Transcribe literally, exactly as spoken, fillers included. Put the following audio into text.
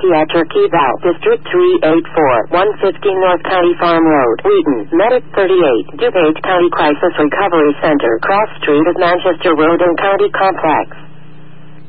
Psychiatric Eval, District three eighty-four, one fifty North County Farm Road, Wheaton, Medic thirty-eight, DuPage County Crisis Recovery Center, Cross Street of Manchester Road and County Complex.